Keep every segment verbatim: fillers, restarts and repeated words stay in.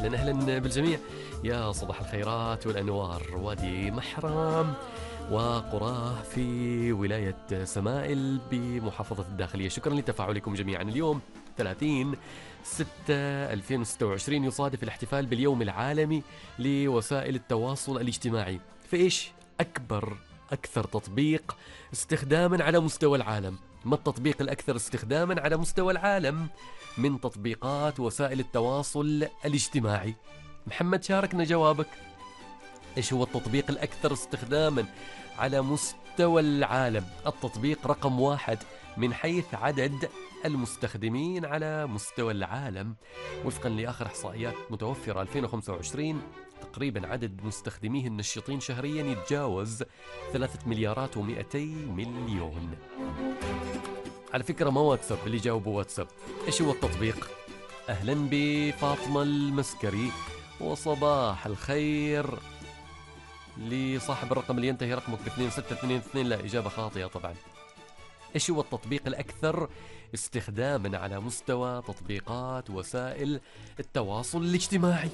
أهلا أهلا بالجميع. يا صباح الخيرات والأنوار. وادي محرم وقراه في ولاية سمائل بمحافظة الداخلية، شكرا لتفاعلكم جميعا. اليوم ثلاثين ستة ألفين وستة وعشرين يصادف الاحتفال باليوم العالمي لوسائل التواصل الاجتماعي. فإيش أكبر أكثر تطبيق استخداما على مستوى العالم؟ ما التطبيق الأكثر استخداما على مستوى العالم من تطبيقات وسائل التواصل الاجتماعي؟ محمد شاركنا جوابك. إيش هو التطبيق الأكثر استخداما على مستوى العالم؟ التطبيق رقم واحد من حيث عدد المستخدمين على مستوى العالم وفقا لآخر إحصائيات متوفرة ألفين وخمسة وعشرين. تقريبا عدد مستخدميه النشطين شهريا يتجاوز ثلاثة مليارات ومئتي مليون. على فكرة ما واتساب اللي جاوبوا واتساب. إيش هو التطبيق؟ أهلا بفاطمة المسكري وصباح الخير لصاحب الرقم اللي ينتهي رقمك ب اثنين ستة اثنين اثنين. لا، إجابة خاطئة طبعا. إيش هو التطبيق الأكثر استخداما على مستوى تطبيقات وسائل التواصل الاجتماعي؟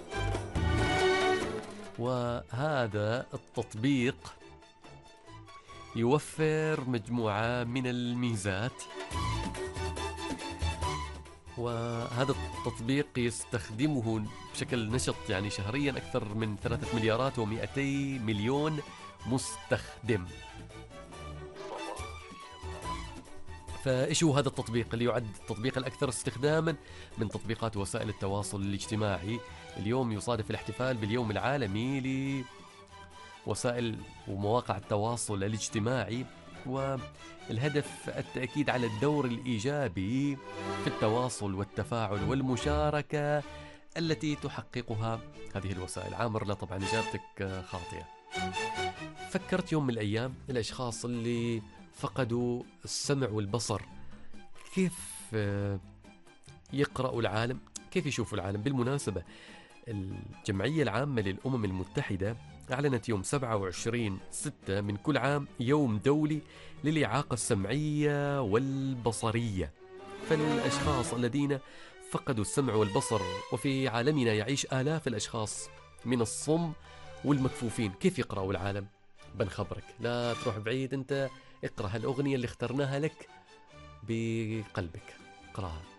وهذا التطبيق يوفر مجموعة من الميزات، وهذا التطبيق يستخدمه بشكل نشط يعني شهريا أكثر من ثلاثة مليارات ومئتي مليون مستخدم. فإيش هو هذا التطبيق اللي يعد التطبيق الأكثر استخداما من تطبيقات وسائل التواصل الاجتماعي؟ اليوم يصادف الاحتفال باليوم العالمي لوسائل ومواقع التواصل الاجتماعي، والهدف التأكيد على الدور الإيجابي في التواصل والتفاعل والمشاركة التي تحققها هذه الوسائل. عامر لا طبعا إجابتك خاطئة. فكرت يوم من الأيام الأشخاص اللي فقدوا السمع والبصر كيف يقرأوا العالم، كيف يشوفوا العالم؟ بالمناسبة الجمعية العامة للأمم المتحدة أعلنت يوم سبعة وعشرين ستة من كل عام يوم دولي للإعاقة السمعية والبصرية. فالأشخاص الذين فقدوا السمع والبصر، وفي عالمنا يعيش آلاف الأشخاص من الصم والمكفوفين، كيف يقرأوا العالم؟ بنخبرك، لا تروح بعيد، أنت اقرأ هالأغنية اللي اخترناها لك بقلبك، اقرأها.